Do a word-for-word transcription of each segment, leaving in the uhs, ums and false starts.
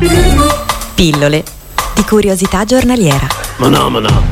Pillole di curiosità giornaliera. Ma no, ma no.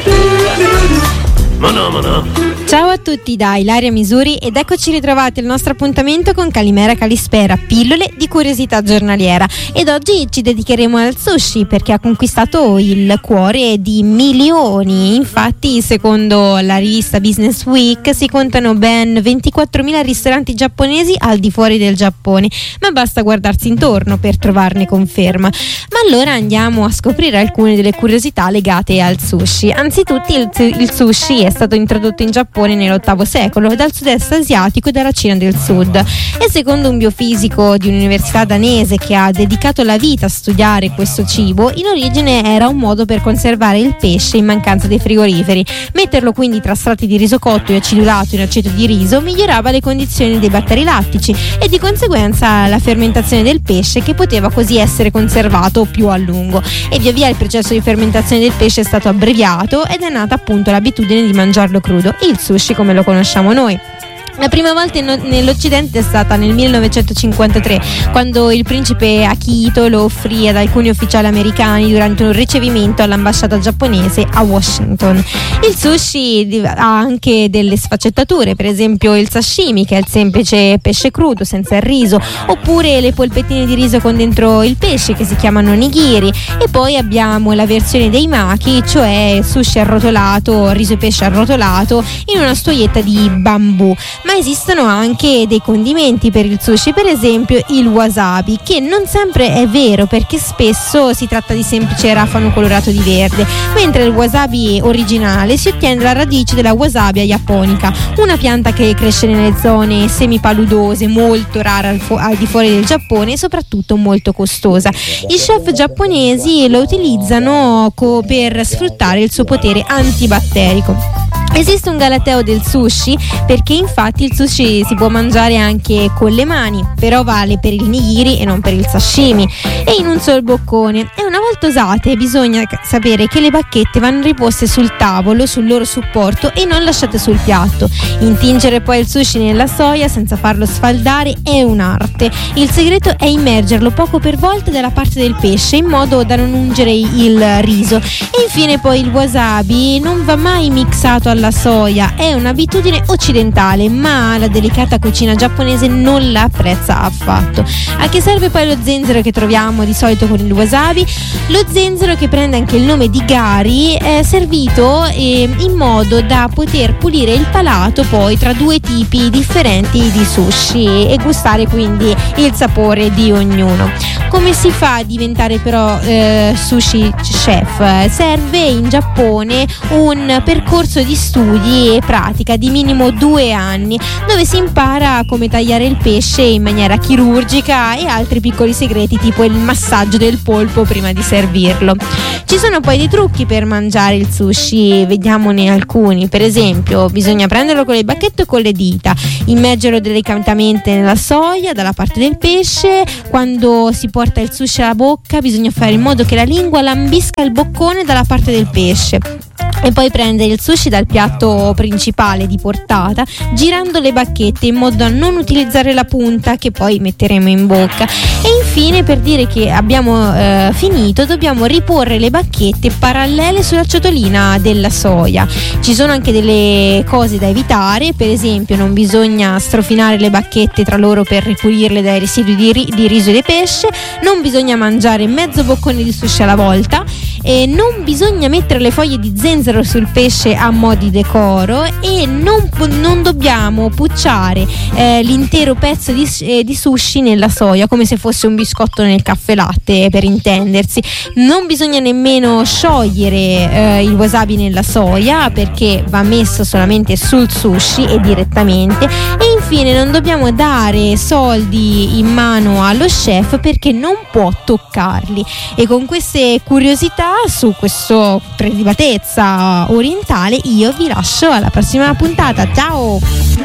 Ma no, ma no. Ciao a tutti da Ilaria Misuri ed eccoci ritrovati al nostro appuntamento con Calimera Calispera, pillole di curiosità giornaliera. Ed oggi ci dedicheremo al sushi perché ha conquistato il cuore di milioni. Infatti, secondo la rivista Business Week, si contano ben ventiquattromila ristoranti giapponesi al di fuori del Giappone, ma basta guardarsi intorno per trovarne conferma. Ma allora andiamo a scoprire alcune delle curiosità legate al sushi. Anzitutto il, il sushi è stato introdotto in Giappone nell'ottavo secolo dal sud-est asiatico e dalla Cina del Sud, e secondo un biofisico di un'università danese che ha dedicato la vita a studiare questo cibo, in origine era un modo per conservare il pesce in mancanza dei frigoriferi. Metterlo quindi tra strati di riso cotto e acidulato in aceto di riso migliorava le condizioni dei batteri lattici e di conseguenza la fermentazione del pesce, che poteva così essere conservato più a lungo, e via via il processo di fermentazione del pesce è stato abbreviato ed è nata appunto l'abitudine di mangiarlo crudo, il sushi come lo conosciamo noi. La prima volta in, nell'Occidente è stata nel millenovecentocinquantatré, quando il principe Akihito lo offrì ad alcuni ufficiali americani durante un ricevimento all'ambasciata giapponese a Washington. Il sushi ha anche delle sfaccettature, per esempio il sashimi, che è il semplice pesce crudo senza il riso, oppure le polpettine di riso con dentro il pesce, che si chiamano nigiri, e poi abbiamo la versione dei maki, cioè sushi arrotolato, riso e pesce arrotolato in una stuoietta di bambù. Ma esistono anche dei condimenti per il sushi, per esempio il wasabi, che non sempre è vero perché spesso si tratta di semplice rafano colorato di verde, mentre il wasabi originale si ottiene dalla radice della wasabia japonica, una pianta che cresce nelle zone semipaludose, molto rara al, fu- al di fuori del Giappone e soprattutto molto costosa. I chef giapponesi lo utilizzano co- per sfruttare il suo potere antibatterico. Esiste un galateo del sushi perché infatti il sushi si può mangiare anche con le mani, però vale per il nigiri e non per il sashimi, e in un solo boccone. E una volta usate bisogna sapere che le bacchette vanno riposte sul tavolo, sul loro supporto, e non lasciate sul piatto. Intingere poi il sushi nella soia senza farlo sfaldare è un'arte. Il segreto è immergerlo poco per volta dalla parte del pesce in modo da non ungere il riso. E infine poi il wasabi non va mai mixato alla soia, è un'abitudine occidentale, ma la delicata cucina giapponese non la apprezza affatto. A che serve poi lo zenzero che troviamo di solito con il wasabi? Lo zenzero, che prende anche il nome di gari, è servito eh, in modo da poter pulire il palato poi tra due tipi differenti di sushi e gustare quindi il sapore di ognuno. Come si fa a diventare però eh, sushi chef? Serve in Giappone un percorso di studi e pratica di minimo due anni, dove si impara come tagliare il pesce in maniera chirurgica e altri piccoli segreti tipo il massaggio del polpo prima di servirlo. Ci sono poi dei trucchi per mangiare il sushi, vediamone alcuni. Per esempio, bisogna prenderlo con le bacchette o con le dita, immergerlo delicatamente nella soia dalla parte del pesce. Quando si porta il sushi alla bocca bisogna fare in modo che la lingua lambisca il boccone dalla parte del pesce, e poi prendere il sushi dal piatto principale di portata, girando le bacchette in modo da non utilizzare la punta che poi metteremo in bocca. E infine, per dire che abbiamo eh, finito, dobbiamo riporre le bacchette parallele sulla ciotolina della soia. Ci sono anche delle cose da evitare, per esempio non bisogna strofinare le bacchette tra loro per ripulirle dai residui di, ri- di riso e di pesce, non bisogna mangiare mezzo boccone di sushi alla volta, e non bisogna mettere le foglie di zenzero sul pesce a mo' di decoro, e non, non dobbiamo pucciare eh, l'intero pezzo di, eh, di sushi nella soia come se fosse un biscotto nel caffè latte, per intendersi. Non bisogna nemmeno sciogliere eh, il wasabi nella soia, perché va messo solamente sul sushi e direttamente. E infine non dobbiamo dare soldi in mano allo chef perché non può toccarli. E con queste curiosità su questo prelibatezza orientale io vi lascio alla prossima puntata. Ciao!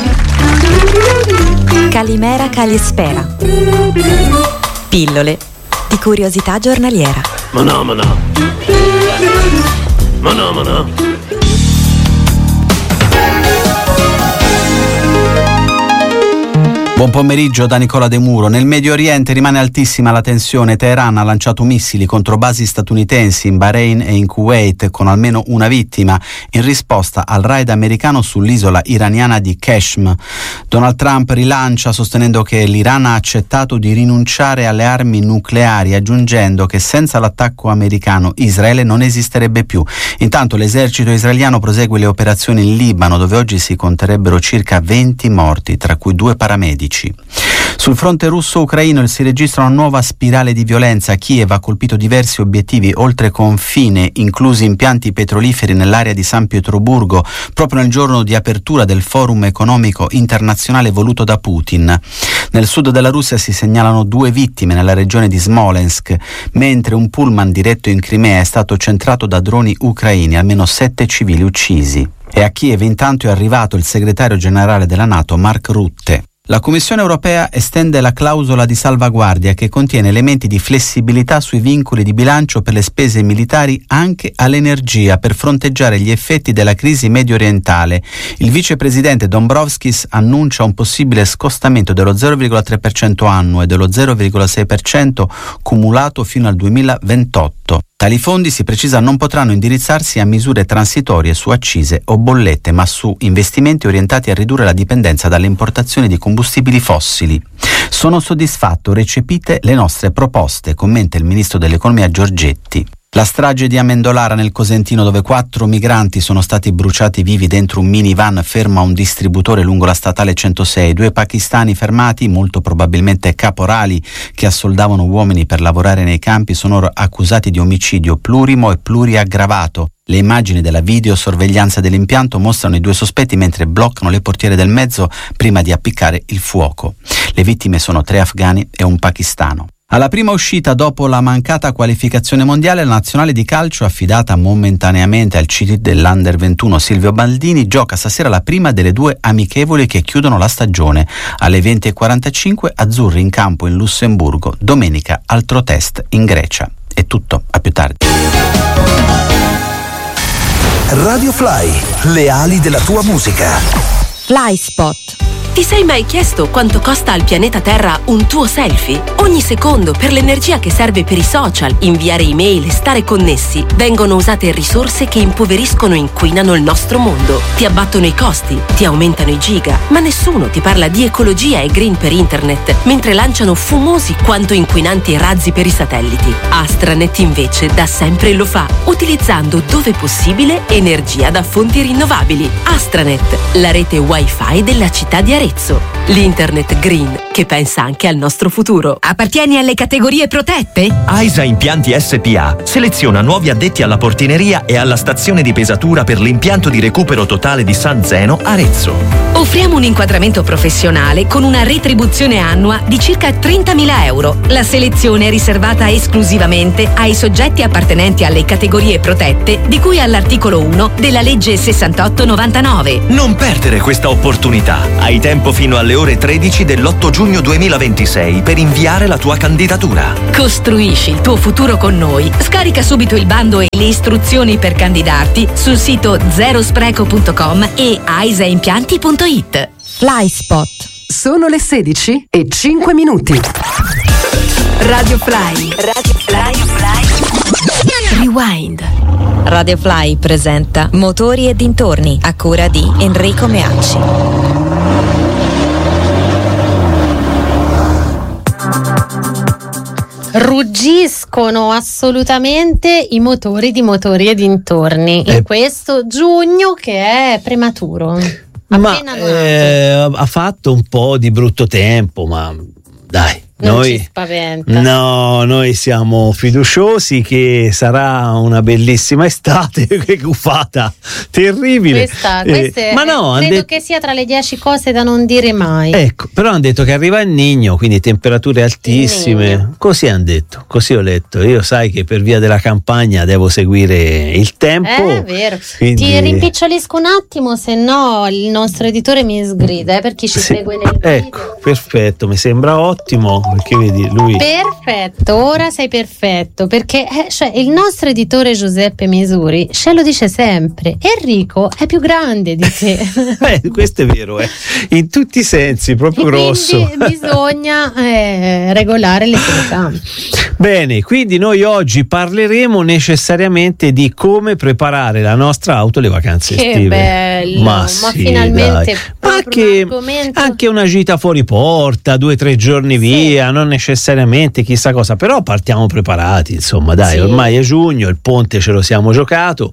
Calimera Calispera. Pillole di curiosità giornaliera. Ma no, ma no. Ma no, ma no. Buon pomeriggio da Nicola De Muro. Nel Medio Oriente rimane altissima la tensione. Teheran ha lanciato missili contro basi statunitensi in Bahrain e in Kuwait, con almeno una vittima, in risposta al raid americano sull'isola iraniana di Qeshm. Donald Trump rilancia sostenendo che l'Iran ha accettato di rinunciare alle armi nucleari, aggiungendo che senza l'attacco americano Israele non esisterebbe più. Intanto l'esercito israeliano prosegue le operazioni in Libano, dove oggi si conterebbero circa venti morti, tra cui due paramedici. Sul fronte russo-ucraino si registra una nuova spirale di violenza. Kiev ha colpito diversi obiettivi oltre confine, inclusi impianti petroliferi nell'area di San Pietroburgo, proprio nel giorno di apertura del forum economico internazionale voluto da Putin. Nel sud della Russia si segnalano due vittime nella regione di Smolensk, mentre un pullman diretto in Crimea è stato centrato da droni ucraini, almeno sette civili uccisi. E a Kiev intanto è arrivato il segretario generale della NATO, Mark Rutte. La Commissione europea estende la clausola di salvaguardia che contiene elementi di flessibilità sui vincoli di bilancio per le spese militari anche all'energia per fronteggiare gli effetti della crisi medio orientale. Il vicepresidente Dombrovskis annuncia un possibile scostamento dello zero virgola tre per cento annuo e dello zero virgola sei per cento cumulato fino al duemilaventotto. Tali fondi, si precisa, non potranno indirizzarsi a misure transitorie su accise o bollette, ma su investimenti orientati a ridurre la dipendenza dalle importazioni di combustibili fossili. Sono soddisfatto, recepite le nostre proposte, commenta il ministro dell'economia Giorgetti. La strage di Amendolara nel Cosentino, dove quattro migranti sono stati bruciati vivi dentro un minivan fermo a un distributore lungo la statale centosei. Due pakistani fermati, molto probabilmente caporali che assoldavano uomini per lavorare nei campi, sono ora accusati di omicidio plurimo e pluriaggravato. Le immagini della videosorveglianza dell'impianto mostrano i due sospetti mentre bloccano le portiere del mezzo prima di appiccare il fuoco. Le vittime sono tre afghani e un pakistano. Alla prima uscita dopo la mancata qualificazione mondiale, la nazionale di calcio, affidata momentaneamente al C T dell'Under ventuno Silvio Baldini, gioca stasera la prima delle due amichevoli che chiudono la stagione. Alle venti e quarantacinque azzurri in campo in Lussemburgo, domenica altro test in Grecia. È tutto, a più tardi. Radio Fly, le ali della tua musica. Fly Spot. Ti sei mai chiesto quanto costa al pianeta Terra un tuo selfie? Ogni secondo, per l'energia che serve per i social, inviare email e stare connessi, vengono usate risorse che impoveriscono e inquinano il nostro mondo. Ti abbattono i costi, ti aumentano i giga, ma nessuno ti parla di ecologia e green per internet, mentre lanciano fumosi quanto inquinanti razzi per i satelliti. Astranet invece da sempre lo fa, utilizzando dove possibile energia da fonti rinnovabili. Astranet, la rete wifi della città di Arezzo. L'internet green che pensa anche al nostro futuro. Appartieni alle categorie protette? AISA Impianti S P A seleziona nuovi addetti alla portineria e alla stazione di pesatura per l'impianto di recupero totale di San Zeno, Arezzo. Offriamo un inquadramento professionale con una retribuzione annua di circa trentamila euro. La selezione è riservata esclusivamente ai soggetti appartenenti alle categorie protette di cui all'articolo uno della legge sessantotto novantanove. Non perdere questa opportunità. Hai tempo fino alle ore tredici dell'otto giugno duemilaventisei per inviare la tua candidatura. Costruisci il tuo futuro con noi. Scarica subito il bando e le istruzioni per candidarti sul sito zero spreco punto com e aisaimpianti punto it. Fly Spot. Sono le sedici e cinque minuti. Radio Fly. Radio Fly. Fly. Rewind. Radio Fly presenta Motori e dintorni, a cura di Enrico Meacci. Ruggiscono assolutamente i motori di Motori e dintorni in eh. questo giugno che è prematuro. Ma eh, ha fatto un po' di brutto tempo, ma dai. Non noi, ci spaventa. No, noi siamo fiduciosi che sarà una bellissima estate. Che guffata terribile. Questa, eh, queste, ma no, credo det- che sia tra le dieci cose da non dire mai. Ecco, però hanno detto che arriva il Niño, quindi temperature altissime. Così hanno detto, così ho letto. Io sai che per via della campagna devo seguire il tempo. È vero. Quindi... Ti rimpicciolisco un attimo, se no il nostro editore mi sgrida, eh, per chi ci sì. segue nel Ecco, video. perfetto, mi sembra ottimo. perché vedi lui. Perfetto, ora sei perfetto, perché eh, cioè, il nostro editore Giuseppe Misuri ce lo dice sempre: Enrico è più grande di te. Eh, questo è vero, eh. In tutti i sensi, proprio e grosso. Quindi bisogna eh, regolare le telecamere. Bene, quindi noi oggi parleremo necessariamente di come preparare la nostra auto alle vacanze che estive. Bello, ma, ma, ma sì, finalmente ma anche, un anche una gita fuori porta, due o tre giorni sì. via, non necessariamente chissà cosa, però partiamo preparati, insomma, dai, sì. ormai è giugno, il ponte ce lo siamo giocato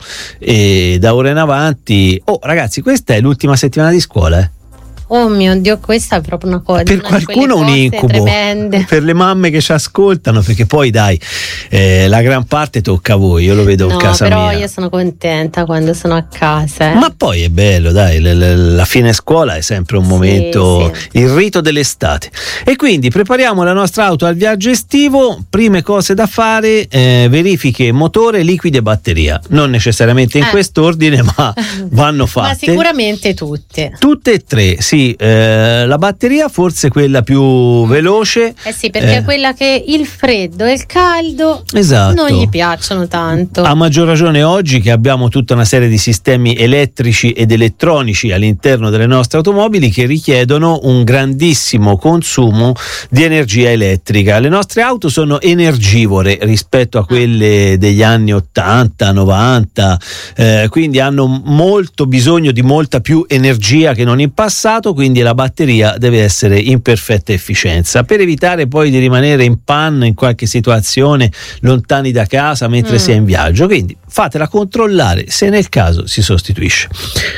e da ora in avanti, oh ragazzi, questa è l'ultima settimana di scuola, eh. Oh mio Dio, questa è proprio una cosa. Per una qualcuno un incubo, tremende. Per le mamme che ci ascoltano, perché poi dai, eh, la gran parte tocca a voi, io lo vedo no, a casa però mia. Io sono contenta quando sono a casa. Eh. Ma poi è bello, dai, l- l- la fine scuola è sempre un sì, momento, sì. il rito dell'estate. E quindi prepariamo la nostra auto al viaggio estivo. Prime cose da fare, eh, verifiche motore, liquidi e batteria. Non necessariamente in eh. quest'ordine, ma vanno fatte. Ma sicuramente tutte. Tutte e tre, sì. Eh, la batteria forse quella più veloce. Eh sì, perché eh, è quella che il freddo e il caldo esatto. non gli piacciono tanto. A maggior ragione oggi che abbiamo tutta una serie di sistemi elettrici ed elettronici all'interno delle nostre automobili che richiedono un grandissimo consumo di energia elettrica. Le nostre auto sono energivore rispetto a quelle degli anni ottanta, novanta, eh, quindi hanno molto bisogno di molta più energia che non in passato, quindi la batteria deve essere in perfetta efficienza per evitare poi di rimanere in panne in qualche situazione lontani da casa mentre mm. si è in viaggio. Quindi fatela controllare se nel caso si sostituisce.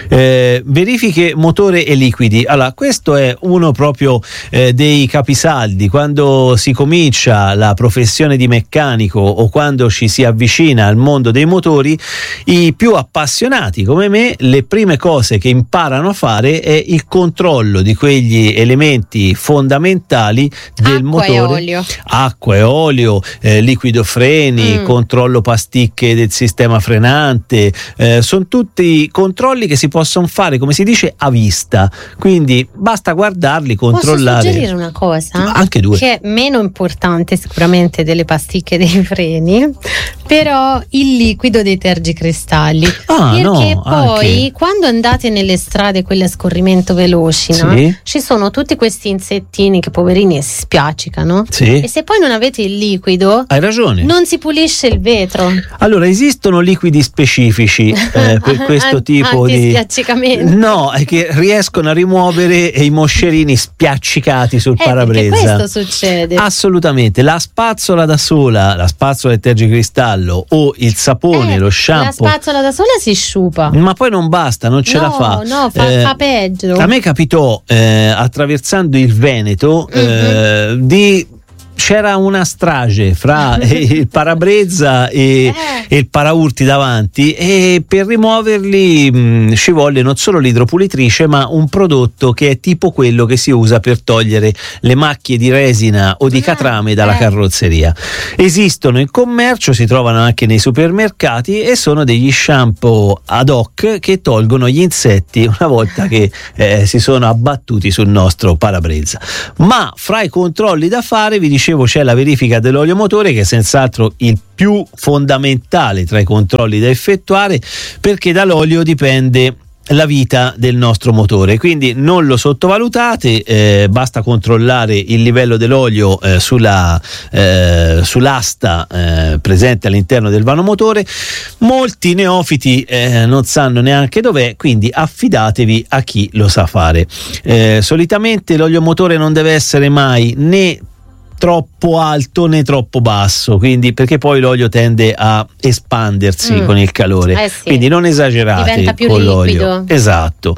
Eh, verifiche motore e liquidi. Allora, questo è uno proprio eh, dei capisaldi quando si comincia la professione di meccanico o quando ci si avvicina al mondo dei motori. I più appassionati come me, le prime cose che imparano a fare è il controllo di quegli elementi fondamentali del acqua motore. E olio. Acqua e olio, eh, liquido freni, mm. controllo pasticche del sistema frenante, eh, sono tutti controlli che si possono fare, come si dice, a vista, quindi basta guardarli, controllare. Posso suggerire una cosa? Anche due. Che è meno importante sicuramente delle pasticche dei freni, però il liquido dei tergicristalli. Ah, perché no, poi anche. quando andate nelle strade quelle a scorrimento veloci, no? Sì. Ci sono tutti questi insettini che poverini si spiaccicano, sì. e se poi non avete il liquido, hai ragione, non si pulisce il vetro. Allora esistono liquidi specifici eh, per questo tipo di spiaccicamento. No, è che riescono a rimuovere i moscerini spiaccicati sul eh, parabrezza. Questo succede. Assolutamente. La spazzola da sola, la spazzola del tergicristallo o il sapone, eh, lo shampoo. La spazzola da sola si sciupa. Ma poi non basta, non ce no, la fa. No, fa, eh, fa peggio. A me capitò eh, attraversando il Veneto mm-hmm. eh, di c'era una strage fra il parabrezza e, eh. e il paraurti davanti, e per rimuoverli mh, ci volle non solo l'idropulitrice ma un prodotto che è tipo quello che si usa per togliere le macchie di resina o di catrame dalla eh. carrozzeria. Esistono in commercio, si trovano anche nei supermercati e sono degli shampoo ad hoc che tolgono gli insetti una volta che eh, si sono abbattuti sul nostro parabrezza. Ma fra i controlli da fare vi dicevo c'è la verifica dell'olio motore, che è senz'altro il più fondamentale tra i controlli da effettuare, perché dall'olio dipende la vita del nostro motore, quindi non lo sottovalutate, eh, basta controllare il livello dell'olio eh, sulla, eh, sull'asta eh, presente all'interno del vano motore. Molti neofiti eh, non sanno neanche dov'è, quindi affidatevi a chi lo sa fare. Eh, solitamente l'olio motore non deve essere mai né troppo alto né troppo basso, quindi perché poi l'olio tende a espandersi mm. con il calore, eh sì. quindi non esagerate diventa più con liquido. l'olio. Esatto.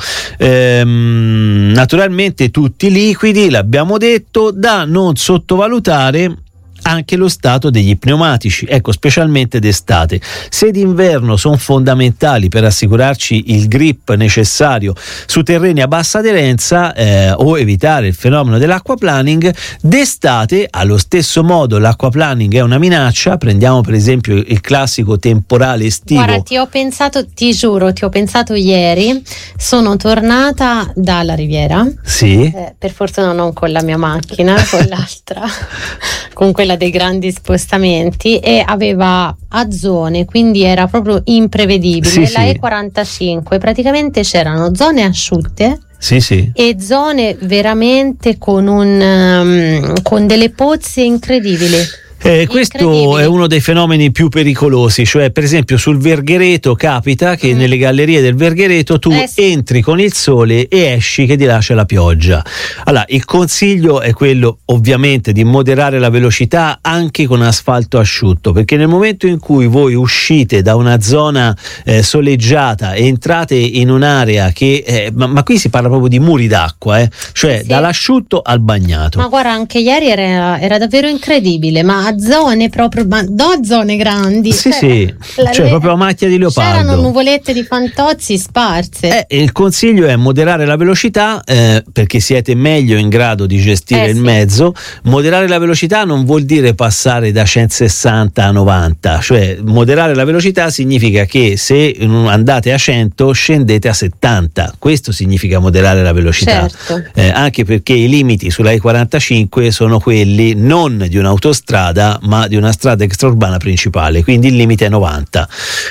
Ehm, naturalmente tutti liquidi, l'abbiamo detto, da non sottovalutare anche lo stato degli pneumatici, ecco, specialmente d'estate. Se d'inverno sono fondamentali per assicurarci il grip necessario su terreni a bassa aderenza eh, o evitare il fenomeno dell'acquaplaning, d'estate allo stesso modo l'acquaplaning è una minaccia. Prendiamo per esempio il classico temporale estivo. Guarda, ti ho pensato, ti giuro, ti ho pensato ieri, sono tornata dalla Riviera. Sì. Eh, per fortuna non con la mia macchina, con l'altra, con quella dei grandi spostamenti, e aveva a zone, quindi era proprio imprevedibile. Sì, la sì. E quarantacinque praticamente c'erano zone asciutte. Sì, sì. E zone veramente con un um, con delle pozze incredibili. Eh, questo è uno dei fenomeni più pericolosi, cioè per esempio sul Verghereto capita che mm. nelle gallerie del Verghereto tu eh sì. entri con il sole e esci che ti lascia la pioggia. Allora il consiglio è quello ovviamente di moderare la velocità anche con asfalto asciutto, perché nel momento in cui voi uscite da una zona eh, soleggiata e entrate in un'area che eh, ma, ma qui si parla proprio di muri d'acqua, eh, cioè sì. dall'asciutto al bagnato. Ma guarda, anche ieri era, era davvero incredibile, ma zone proprio, ma no, zone grandi. Sì, cioè, sì, la, cioè proprio a macchia di leopardo. C'erano nuvolette di fantozzi sparse. Eh, il consiglio è moderare la velocità eh, perché siete meglio in grado di gestire eh, il sì. mezzo. Moderare la velocità non vuol dire passare da centosessanta a novanta, cioè moderare la velocità significa che se andate a cento scendete a settanta. Questo significa moderare la velocità. Certo. Eh, anche perché i limiti sulla E quarantacinque sono quelli non di un'autostrada ma di una strada extraurbana principale, quindi il limite è novanta.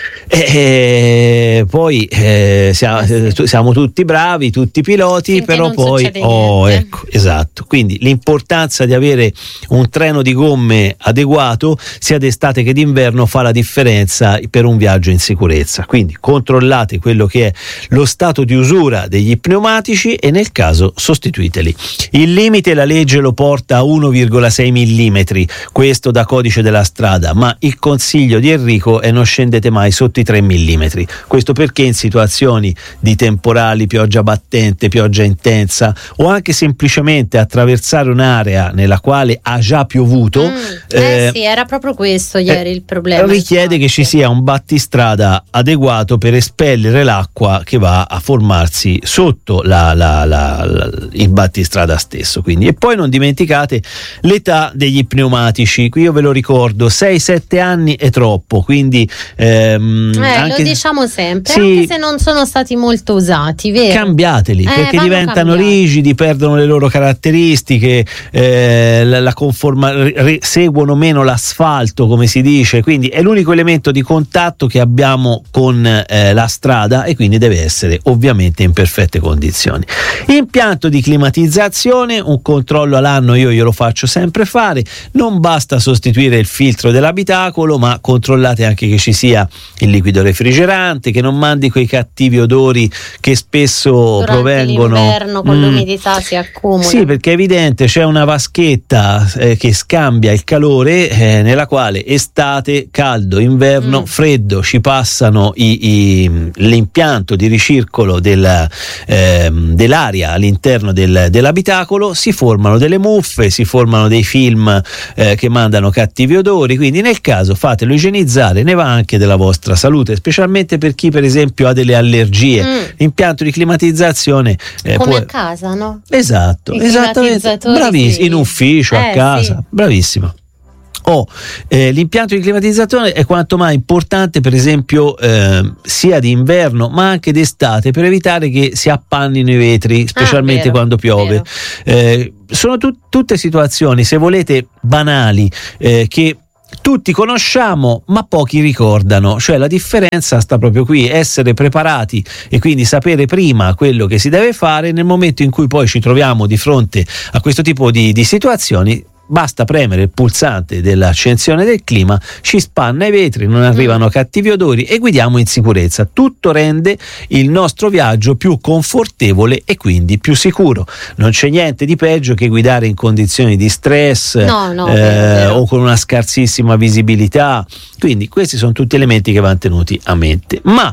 E poi eh, siamo, siamo tutti bravi, tutti piloti, finché però non poi succede oh, niente. ecco, esatto. Quindi l'importanza di avere un treno di gomme adeguato sia d'estate che d'inverno fa la differenza per un viaggio in sicurezza. Quindi controllate quello che è lo stato di usura degli pneumatici e nel caso sostituiteli. Il limite la legge lo porta a uno virgola sei millimetri, questo da codice della strada, ma il consiglio di Enrico è non scendete mai sotto i tre millimetri. Questo perché in situazioni di temporali, pioggia battente, pioggia intensa o anche semplicemente attraversare un'area nella quale ha già piovuto Mm, eh, eh sì, era proprio questo ieri eh, il problema. Richiede che ci sia un battistrada adeguato per espellere l'acqua che va a formarsi sotto la, la, la, la, il battistrada stesso. Quindi. E poi non dimenticate l'età degli pneumatici. Qui io ve lo ricordo, sei sette anni è troppo, quindi ehm, Eh, anche, lo diciamo sempre, sì, anche se non sono stati molto usati, vero? Cambiateli, Eh, perché vanno diventano cambiati. rigidi, perdono le loro caratteristiche, eh, la, la conforma, re, seguono meno l'asfalto, come si dice, quindi è l'unico elemento di contatto che abbiamo con eh, la strada e quindi deve essere ovviamente in perfette condizioni. Impianto di climatizzazione, un controllo all'anno io glielo faccio sempre fare, non basta sostituire il filtro dell'abitacolo, ma controllate anche che ci sia il liquido refrigerante, che non mandi quei cattivi odori che spesso Durante provengono l'inverno con mm, l'umidità si accumula. sì, perché è evidente, c'è una vaschetta eh, che scambia il calore eh, nella quale estate, caldo, inverno, Mm. freddo, ci passano i, i, l'impianto di ricircolo del, ehm, dell'aria all'interno del, dell'abitacolo, si formano delle muffe, si formano dei film eh, che mandano cattivi odori, quindi nel caso fatelo igienizzare, ne va anche della vostra salute, specialmente per chi per esempio ha delle allergie. Mm. L'impianto di climatizzazione eh, Come può... a casa, no? Esatto, I esattamente, climatizzatori, bravissimo, sì. in ufficio, a Eh, casa, sì. bravissima. Oh, eh, l'impianto di climatizzazione è quanto mai importante, per esempio, eh, sia d'inverno ma anche d'estate, per evitare che si appannino i vetri, specialmente vero, quando piove. Eh, sono tut- tutte situazioni, se volete, banali, eh, che tutti conosciamo ma pochi ricordano, cioè la differenza sta proprio qui, essere preparati e quindi sapere prima quello che si deve fare. Nel momento in cui poi ci troviamo di fronte a questo tipo di, di situazioni, basta premere il pulsante dell'accensione del clima, ci spanna i vetri, non arrivano cattivi odori e guidiamo in sicurezza. Tutto rende il nostro viaggio più confortevole e quindi più sicuro. Non c'è niente di peggio che guidare in condizioni di stress No, no, eh, vero, vero. o con una scarsissima visibilità. Quindi questi sono tutti elementi che vanno tenuti a mente. Ma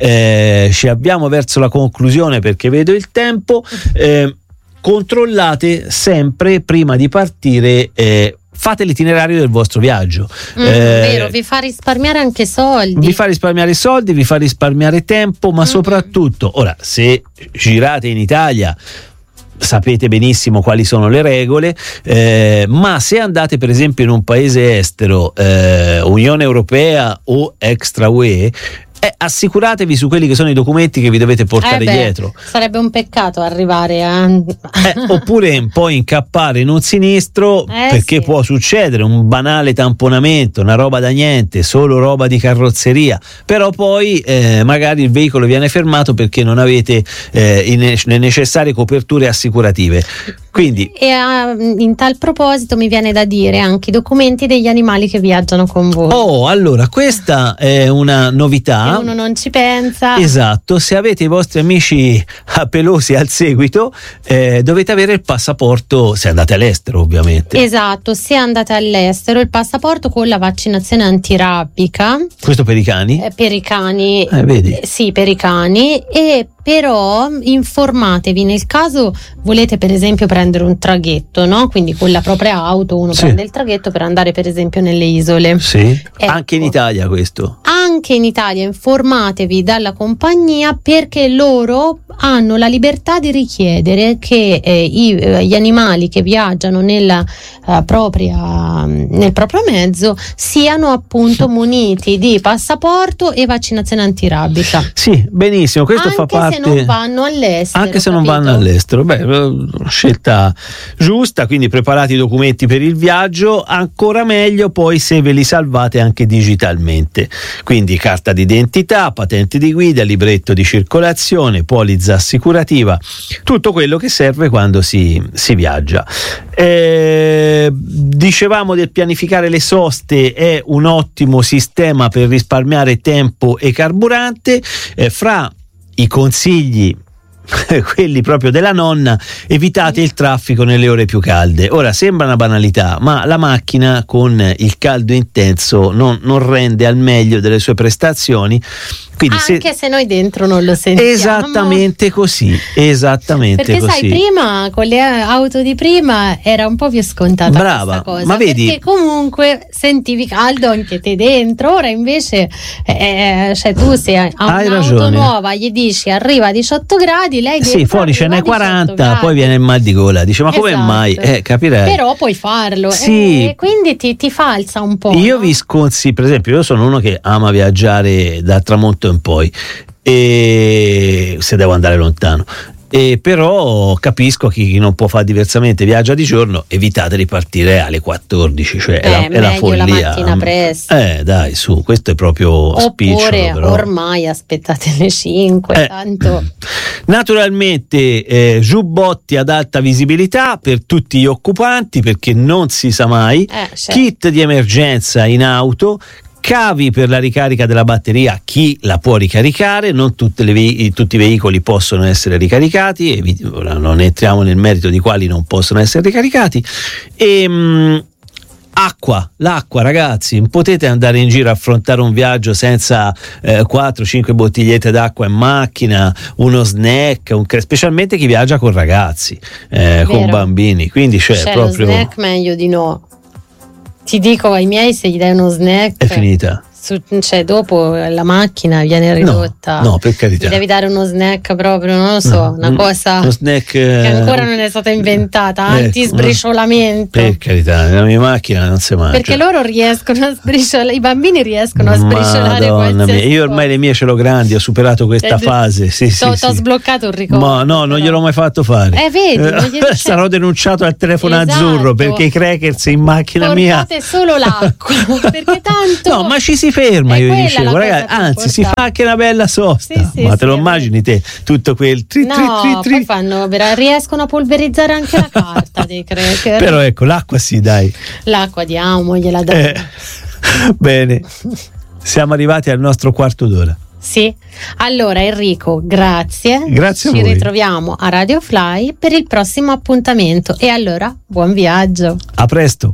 eh, ci avviamo verso la conclusione perché vedo il tempo. Eh, controllate sempre prima di partire eh, fate l'itinerario del vostro viaggio. Mm, eh, vero, vi fa risparmiare anche soldi. Vi fa risparmiare soldi, vi fa risparmiare tempo, ma mm. soprattutto, ora, se girate in Italia sapete benissimo quali sono le regole, eh, ma se andate per esempio in un paese estero, eh, Unione Europea o extra U E, eh, assicuratevi su quelli che sono i documenti che vi dovete portare eh beh, dietro. Sarebbe un peccato arrivare a eh, oppure poi incappare in un sinistro, eh, perché sì. può succedere un banale tamponamento, una roba da niente, solo roba di carrozzeria, però poi eh, magari il veicolo viene fermato perché non avete eh, le necessarie coperture assicurative. Quindi, e a, in tal proposito mi viene da dire anche i documenti degli animali che viaggiano con voi. Oh, allora questa è una novità. E uno non ci pensa. Esatto, se avete i vostri amici pelosi al seguito, eh, dovete avere il passaporto, se andate all'estero ovviamente. Esatto, se andate all'estero il passaporto con la vaccinazione antirabbica. Questo per i cani? Eh, per i cani. Eh, vedi? Eh, sì, per i cani. E però informatevi nel caso volete per esempio prendere un traghetto, no? Quindi con la propria auto uno sì. prende il traghetto per andare per esempio nelle isole. Sì, ecco. Anche in Italia questo. Anche in Italia informatevi dalla compagnia, perché loro hanno la libertà di richiedere che eh, i, eh, gli animali che viaggiano nella, uh, propria, nel proprio mezzo siano appunto muniti di passaporto e vaccinazione antirabica. Sì, benissimo, questo anche fa parte. Se non vanno all'estero, anche se capito? non vanno all'estero, beh, scelta giusta. Quindi preparate i documenti per il viaggio, ancora meglio poi se ve li salvate anche digitalmente, quindi carta d'identità, patente di guida, libretto di circolazione, polizza assicurativa, tutto quello che serve quando si, si viaggia. Eh, dicevamo del pianificare le soste, è un ottimo sistema per risparmiare tempo e carburante. Eh, fra i consigli, quelli proprio della nonna, evitate il traffico nelle ore più calde. Ora sembra una banalità, ma la macchina con il caldo intenso non, non rende al meglio delle sue prestazioni. Quindi anche se, se noi dentro non lo sentiamo. Esattamente così, esattamente perché così. Sai, prima con le auto di prima era un po' più scontata. Brava, questa cosa, ma vedi, perché comunque sentivi caldo anche te dentro. Ora invece eh, cioè tu se hai un'auto ragione. nuova gli dici arriva a diciotto gradi, lei dentro sì, fuori ce n'è quaranta, poi viene il mal di gola, dice ma come esatto. mai? Eh, capirei. Però puoi farlo, sì. e quindi ti, ti falsa un po'. Io no? vi sconsiglio, per esempio, io sono uno che ama viaggiare dal tramonto in poi, e se devo andare lontano. E però capisco chi non può fare diversamente, viaggia di giorno, evitate di partire alle quattordici, cioè è, eh, la, è la follia. La mattina presto. Eh dai, su, questo è proprio Oppure spicciolo, però. Ormai aspettate le cinque, eh. tanto. Naturalmente eh, giubbotti ad alta visibilità per tutti gli occupanti, perché non si sa mai, eh, certo. Kit di emergenza in auto, cavi per la ricarica della batteria, chi la può ricaricare, non tutte le ve- tutti i veicoli possono essere ricaricati, e ora non entriamo nel merito di quali non possono essere ricaricati. E mh, acqua, l'acqua ragazzi, non potete andare in giro a affrontare un viaggio senza eh, quattro cinque bottigliette d'acqua in macchina, uno snack, un cre- specialmente chi viaggia con ragazzi, eh, con bambini, quindi c'è cioè, proprio lo snack meglio di no. Ti dico ai miei, se gli dai uno snack è finita. Su, cioè dopo la macchina viene ridotta. No, no, per carità. Gli devi dare uno snack proprio, non lo so, no, una cosa uno snack, che ancora non è stata inventata, ecco, anti-sbriciolamento. Per carità, nella mia macchina non si mangia. Perché loro riescono a sbriciolare, i bambini riescono a sbriciolare Madonna mia, io ormai cosa. Le mie ce l'ho grandi, ho superato questa Eh, fase. Sì, sì, T'ho sì. sbloccato un ricordo. Ma no, non gliel'ho mai fatto fare. Eh, vedi, non glielo- sarò denunciato al telefono Esatto. azzurro perché i crackers in macchina Portate mia. solo l'acqua, perché tanto. No, ma ci si ferma, È io quella dicevo, la cosa ragazzi, più anzi, si fa importante. anche una bella sosta. Sì, sì, ma te sì, lo è immagini te? Tutto quel tri, tri, No, tri, tri. poi fanno, vera- riescono a polverizzare anche la carta dei cracker. Però ecco, l'acqua sì, dai. L'acqua diamo, gliela diamo. Eh, bene, siamo arrivati al nostro quarto d'ora. Sì, allora Enrico, grazie. Grazie a Ci voi. ritroviamo a Radio Fly per il prossimo appuntamento. E allora, buon viaggio. A presto.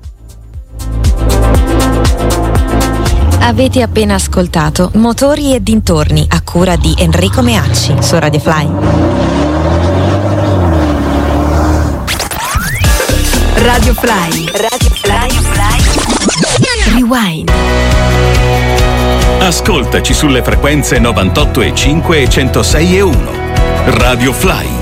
Avete appena ascoltato Motori e dintorni a cura di Enrico Meacci su Radio Fly. Radio Radio Fly. Radio Fly. Fly. Rewind. Ascoltaci sulle frequenze novantotto e cinque e centosei e uno. Radio Fly.